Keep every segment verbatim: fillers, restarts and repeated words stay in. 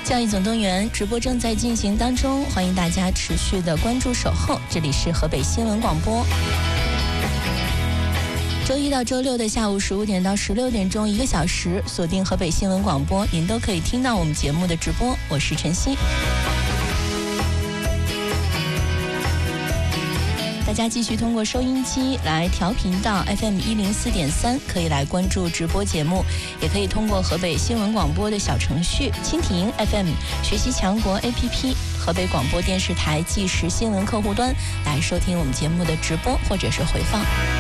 教育总动员直播正在进行当中，欢迎大家持续的关注守候。这里是河北新闻广播，周一到周六的下午十五点到十六点钟，一个小时，锁定河北新闻广播，您都可以听到我们节目的直播。我是晨曦。大家继续通过收音机来调频到 F M 一零四点三，可以来关注直播节目，也可以通过河北新闻广播的小程序蜻蜓 F M、学习强国 A P P、河北广播电视台即时新闻客户端来收听我们节目的直播或者是回放。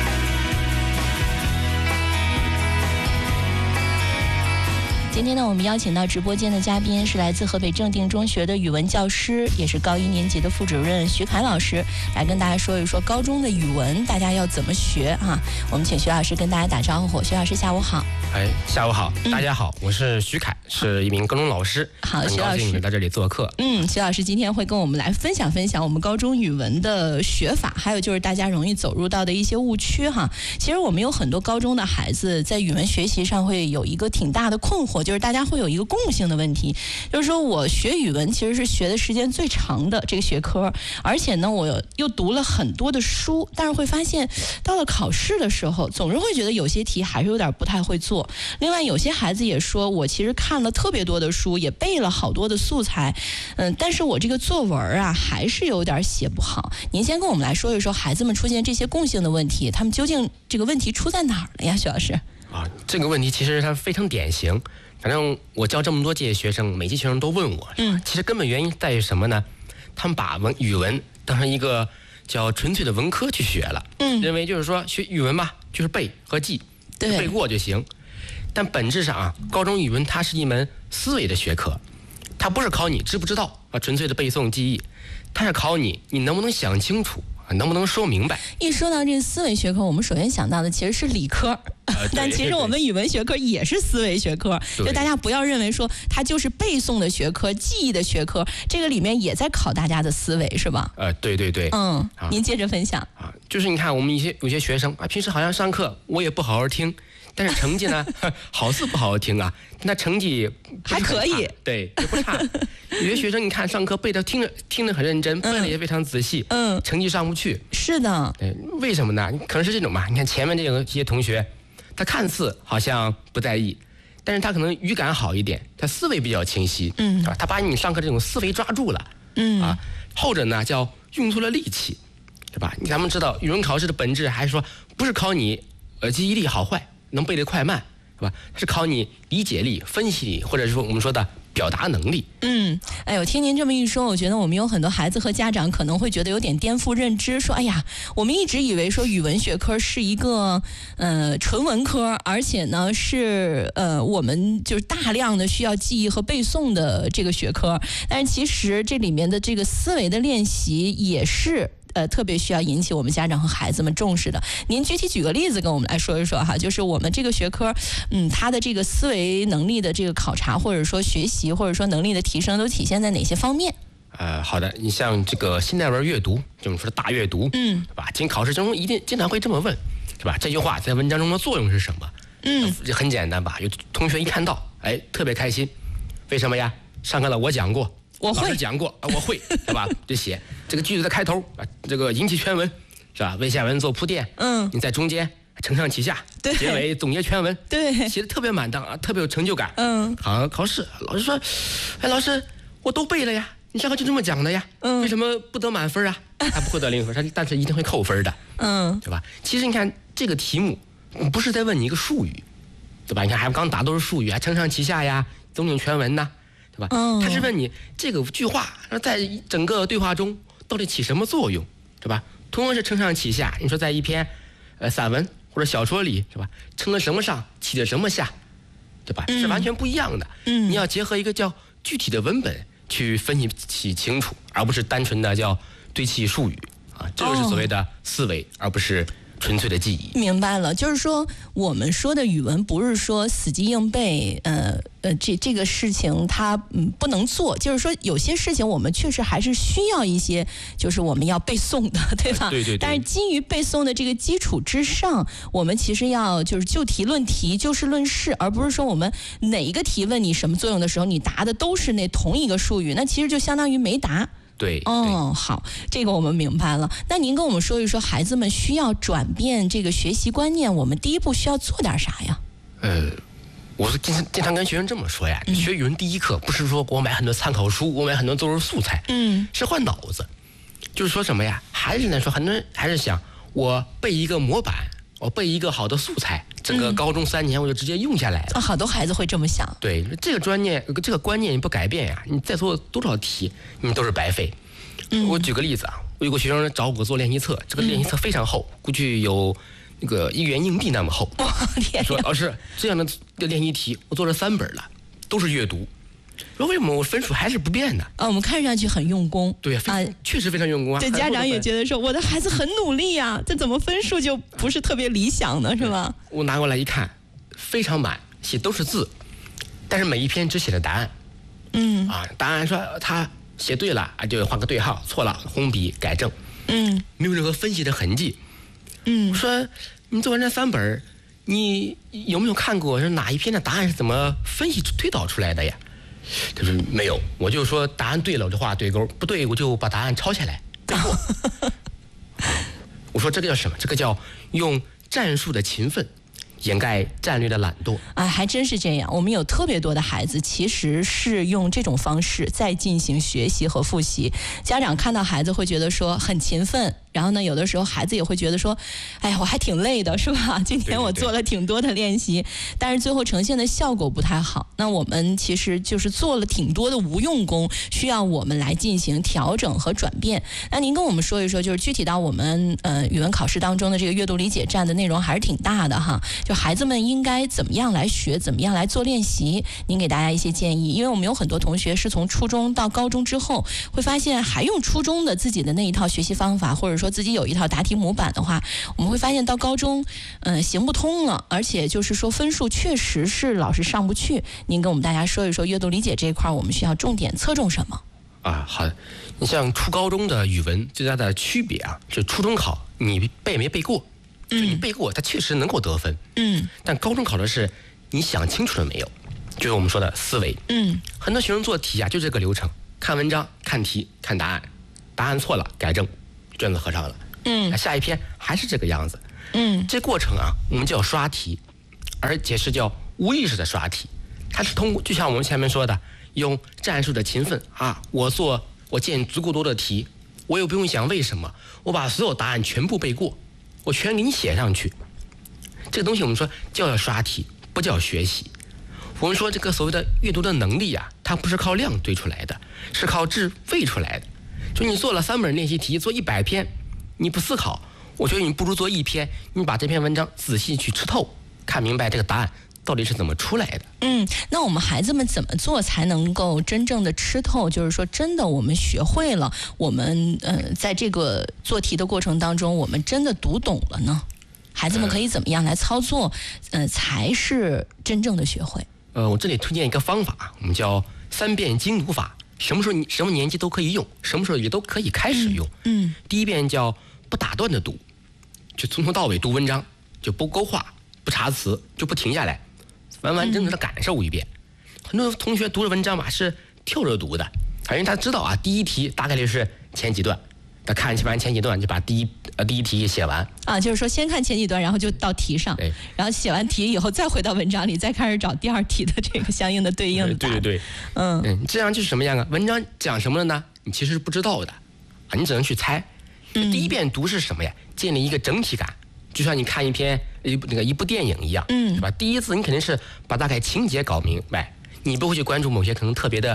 今天呢，我们邀请到直播间的嘉宾是来自河北正定中学的语文教师，也是高一年级的副主任徐凯老师，来跟大家说一说高中的语文大家要怎么学哈、啊。我们请徐老师跟大家打招呼。徐老师下午好。 哎，下午好，大家好，嗯、我是徐凯，是一名高中老师。 好， 很高兴来到这里做客。 嗯，徐老师今天会跟我们来分享分享我们高中语文的学法，还有就是大家容易走入到的一些误区哈。其实我们有很多高中的孩子在语文学习上会有一个挺大的困惑，就是大家会有一个共性的问题，就是说我学语文其实是学的时间最长的这个学科，而且呢我又读了很多的书，但是会发现到了考试的时候，总是会觉得有些题还是有点不太会做。另外有些孩子也说，我其实看了特别多的书，也背了好多的素材，嗯，但是我这个作文啊还是有点写不好。您先跟我们来说一说，孩子们出现这些共性的问题，他们究竟这个问题出在哪儿了呀，徐老师？ 啊，这个问题其实它非常典型。反正我教这么多届学生，每届学生都问我，嗯，其实根本原因在于什么呢？他们把文语文当成一个叫纯粹的文科去学了，嗯，认为就是说学语文嘛，就是背和记，对，背过就行。但本质上啊，高中语文它是一门思维的学科，它不是考你知不知道啊，纯粹的背诵记忆，它是考你你能不能想清楚。能不能说明白？ 一说到这个思维学科，我们首先想到的其实是理科，呃、但其实我们语文学科也是思维学科。就大家不要认为说它就是背诵的学科、记忆的学科，这个里面也在考大家的思维，是吧？ 呃，对对对。 嗯，啊、您接着分享啊，就是你看我们一些有些学生啊，平时好像上课我也不好好听。但是成绩呢，好似不好好听啊，那成绩还可以， 对，也不差。有些学生你看上课背的听着听得很认真，背的也非常仔细，嗯，成绩上不去。 是的， 对，为什么呢？可能是这种吧。你看前面这个这些同学，他看似好像不在意，但是他可能语感好一点，他思维比较清晰，嗯，啊，他把你上课这种思维抓住了，嗯啊，后者呢叫用出了力气，对吧？咱们知道语文考试的本质还是说不是考你呃记忆力好坏。能背得快慢，是吧？是考你理解力、分析力，或者说我们说的表达能力。 嗯，哎呦，听您这么一说，我觉得我们有很多孩子和家长可能会觉得有点颠覆认知，说，哎呀，我们一直以为说语文学科是一个呃纯文科，而且呢是呃我们就是大量的需要记忆和背诵的这个学科，但是其实这里面的这个思维的练习也是。呃，特别需要引起我们家长和孩子们重视的。您具体举个例子跟我们来说一说哈，就是我们这个学科，嗯，它的这个思维能力的这个考察，或者说学习，或者说能力的提升，都体现在哪些方面？ 呃，好的，你像这个现代文阅读，就我们说的大阅读，嗯，对吧？经考试中一定经常会这么问，是吧？这句话在文章中的作用是什么？嗯，很简单吧？有同学一看到，哎，特别开心，为什么呀？上课了我讲过。 我会老师讲过啊，我会，对吧？就写这个句子的开头啊，这个引起全文，是吧？为下文做铺垫，嗯，你在中间承上启下， 对， 结尾总结全文， 对， 写的特别满当啊，特别有成就感，嗯。好，考试老师说，哎，老师我都背了呀，你上课就这么讲的呀，嗯，为什么不得满分啊？他不会得零分，他但是一定会扣分的，嗯，对吧？其实你看这个题目不是在问你一个术语，对吧？你看还刚答都是术语，还承上启下呀，总结全文呐。对吧？他是问你这个句话在整个对话中到底起什么作用，对吧？同样是承上启下，你说在一篇呃散文或者小说里，是吧？承了什么上，启了什么下，对吧？是完全不一样的。嗯，你要结合一个叫具体的文本去分析清楚，而不是单纯的叫堆砌术语啊，这就是所谓的思维，而不是纯粹的记忆。 明白了，就是说我们说的语文不是说死记硬背，呃呃，这这个事情它嗯不能做，就是说有些事情我们确实还是需要一些，就是我们要背诵的，对吧？ 对对对。 但是基于背诵的这个基础之上，我们其实要就是就题论题，就事论事，而不是说我们哪一个题问你什么作用的时候，你答的都是那同一个术语，那其实就相当于没答。 对， 哦，好，这个我们明白了。那您跟我们说一说，孩子们需要转变这个学习观念，我们第一步需要做点啥呀？ 呃，我是经常经常跟学生这么说呀，嗯、学语文第一课不是说给我买很多参考书，我买很多作文素材，嗯，是换脑子，就是说什么呀？还是来说，很多人还是想我背一个模板，我背一个好的素材，整个高中三年我就直接用下来了。 啊、嗯，好多孩子会这么想。 对，这个专念，这个观念你不改变呀，你再做多少题，你都是白费。嗯、我举个例子啊，我有个学生找我做练习册，这个练习册非常厚，嗯、估计有那个一元硬币那么厚。 哇，天！ 说老师，这样的练习题我做了三本了，都是阅读。说为什么我分数还是不变呢？ 啊，我们看上去很用功。 对啊，确实非常用功啊。 这家长也觉得说，我的孩子很努力呀、啊，这怎么分数就不是特别理想呢？是吧？ 我拿过来一看，非常满，写都是字，但是每一篇只写了答案。嗯。啊，答案说他写对了啊，就画个对号；错了，红笔改正。嗯。没有任何分析的痕迹。嗯。我说你做完这三本，你有没有看过是哪一篇的答案是怎么分析推导出来的呀？他说没有，我就说答案对了我就画对勾，不对我就把答案抄下来背过。我说这个叫什么？这个叫用战术的勤奋掩盖战略的懒惰。 啊，还真是这样。我们有特别多的孩子其实是用这种方式在进行学习和复习。家长看到孩子会觉得说很勤奋，然后呢，有的时候孩子也会觉得说，哎呀，我还挺累的，是吧？今天我做了挺多的练习，但是最后呈现的效果不太好。那我们其实就是做了挺多的无用功，需要我们来进行调整和转变。那您跟我们说一说，就是具体到我们呃语文考试当中的这个阅读理解占的内容还是挺大的哈。就孩子们应该怎么样来学，怎么样来做练习？您给大家一些建议，因为我们有很多同学是从初中到高中之后，会发现还用初中的自己的那一套学习方法，或者说自己有一套答题模板的话，我们会发现到高中，嗯、呃，行不通了，而且就是说分数确实是老是上不去。您跟我们大家说一说阅读理解这一块，我们需要重点侧重什么？ 啊，好的。你像初高中的语文最大的区别啊，是初中考你背没背过。就你背过，它确实能够得分。嗯，但高中考的是你想清楚了没有，就是我们说的思维。嗯，很多学生做题啊，就这个流程：看文章、看题、看答案，答案错了改正，卷子合上了。嗯，下一篇还是这个样子。嗯，这过程啊，我们叫刷题，而且是叫无意识的刷题。它是通过，就像我们前面说的，用战术的勤奋啊，我做我见足够多的题，我又不用想为什么，我把所有答案全部背过。我全给你写上去，这个东西我们说叫刷题，不叫学习。我们说这个所谓的阅读的能力啊，它不是靠量堆出来的，是靠质喂出来的。就你做了三本练习题，做一百篇，你不思考，我觉得你不如做一篇，你把这篇文章仔细去吃透，看明白这个答案到底是怎么出来的。 嗯，那我们孩子们怎么做才能够真正的吃透？就是说，真的我们学会了，我们呃在这个做题的过程当中，我们真的读懂了呢？孩子们可以怎么样来操作，呃，才是真正的学会？ 呃，我这里推荐一个方法，我们叫三遍精读法。什么时候你什么年纪都可以用，什么时候也都可以开始用。嗯，嗯第一遍叫不打断的读，就从头到尾读文章，就不勾画、不查词，就不停下来。完完整整的感受一遍。很多同学读的文章吧是跳着读的，因为他知道啊，第一题大概率是前几段，他看完前几段就把第一呃第一题写完啊，就是说先看前几段，然后就到题上，然后写完题以后再回到文章里，再开始找第二题的这个相应的对应的答案。 对对对，嗯嗯，这样就是什么样啊？文章讲什么了呢？你其实是不知道的啊，你只能去猜。嗯、第一遍读是什么呀？建立一个整体感。就像你看一篇一部那个一部电影一样，嗯，对吧？第一次你肯定是把大概情节搞明白，你不会去关注某些可能特别的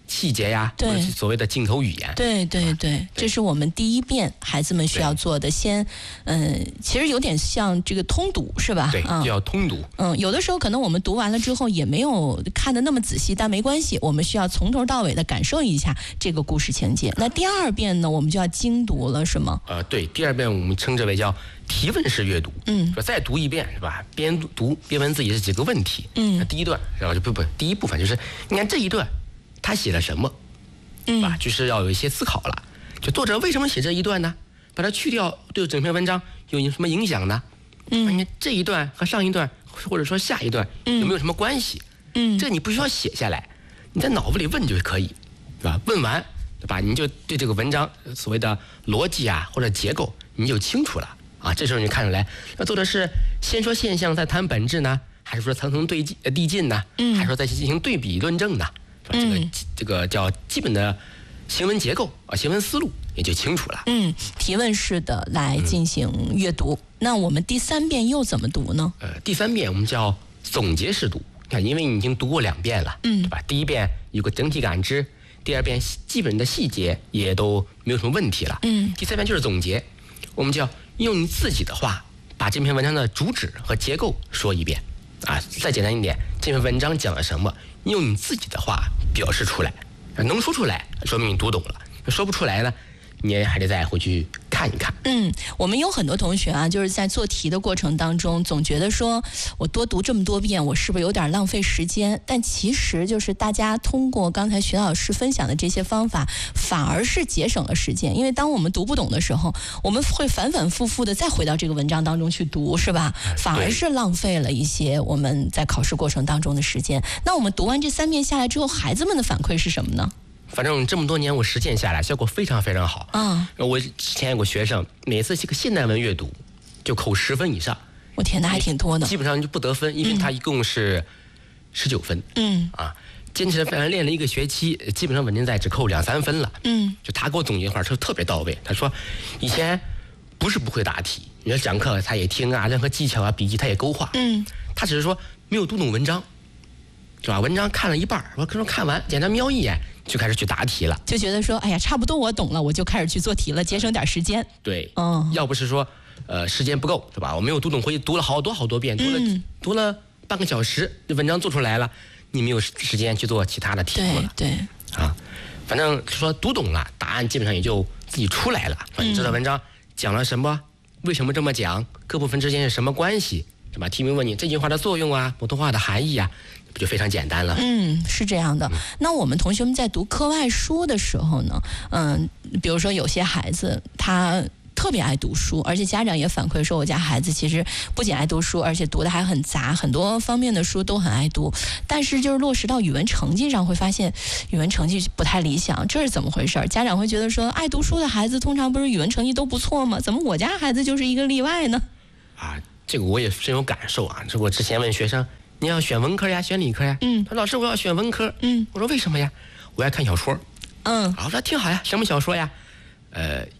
细节呀，或者所谓的镜头语言。 对对对，这是我们第一遍孩子们需要做的。先，嗯，其实有点像这个通读，是吧？ 对，就要通读。 嗯，有的时候可能我们读完了之后也没有看得那么仔细，但没关系，我们需要从头到尾的感受一下这个故事情节。那第二遍呢，我们就要精读了，是吗？ 呃，对，第二遍我们称之为叫提问式阅读。 嗯， 说再读一遍是吧？边读边问自己这几个问题。 嗯， 那第一段，然后就不不，第一部分就是你看这一段他写了什么， 嗯， 吧？就是要有一些思考了。就作者为什么写这一段呢？把它去掉，对整篇文章有什么影响呢？ 嗯， 你看这一段和上一段，或者说下一段有没有什么关系？ 嗯， 这你不需要写下来，你在脑子里问就可以，对吧？问完，对吧？你就对这个文章所谓的逻辑啊或者结构你就清楚了啊。这时候你看出来，那作者是先说现象再谈本质呢，还是说层层对递进呢？ 嗯， 还是说再进行对比论证呢？这个、嗯、这个叫基本的行文结构啊，行文思路也就清楚了。 嗯，提问式的来进行阅读。嗯、那我们第三遍又怎么读呢？ 呃，第三遍我们叫总结式读。看，因为你已经读过两遍了， 嗯， 对吧？第一遍有个整体感知，第二遍基本的细节也都没有什么问题了， 嗯， 第三遍就是总结。我们就要用你自己的话把这篇文章的主旨和结构说一遍啊。再简单一点，这篇文章讲了什么，用你自己的话表示出来。能说出来，说明你读懂了；说不出来呢，你也还得再回去看一看。 嗯，我们有很多同学啊，就是在做题的过程当中，总觉得说我多读这么多遍，我是不是有点浪费时间？但其实就是大家通过刚才徐老师分享的这些方法，反而是节省了时间。因为当我们读不懂的时候，我们会反反复复的再回到这个文章当中去读，是吧？反而是浪费了一些我们在考试过程当中的时间。那我们读完这三遍下来之后，孩子们的反馈是什么呢？ 反正这么多年我实践下来，效果非常非常好。 嗯， 我之前有个学生，每次这个现代文阅读就扣十分以上。 我天，那还挺多的。 基本上就不得分，因为他一共是十九分。 嗯啊，坚持反正练了一个学期，基本上稳定在只扣两三分了。 嗯， 就他给我总结的话，说特别到位。他说，以前不是不会答题，你说讲课他也听啊，任何技巧啊、笔记他也勾画。 嗯， 他只是说没有读懂文章，是吧？文章看了一半，我可能看完，简单瞄一眼。就开始去答题了， 就觉得说，哎呀，差不多我懂了，我就开始去做题了，节省点时间。 对， 嗯， 要不是说，呃，时间不够，是吧？我没有读懂，回去读了好多好多遍，读了、嗯、读了半个小时，这文章做出来了，你没有时间去做其他的题目了。 对对， 啊，反正说读懂了，答案基本上也就自己出来了。你知道文章讲了什么，为什么这么讲，各部分之间是什么关系，是吧？题目问你这句话的作用啊，普通话的含义啊。不就非常简单了？ 嗯，是这样的。嗯、那我们同学们在读课外书的时候呢，嗯，比如说有些孩子他特别爱读书，而且家长也反馈说，我家孩子其实不仅爱读书，而且读的还很杂，很多方面的书都很爱读。但是就是落实到语文成绩上，会发现语文成绩不太理想，这是怎么回事？家长会觉得说，爱读书的孩子通常不是语文成绩都不错吗？怎么我家孩子就是一个例外呢？ 啊，这个我也深有感受啊。这我之前问学生。你要选文科呀，选理科呀？ 嗯， 他说老师我要选文科。 嗯， 我说为什么呀？我爱看小说。 嗯， 啊，我说挺好呀，什么小说呀？呃，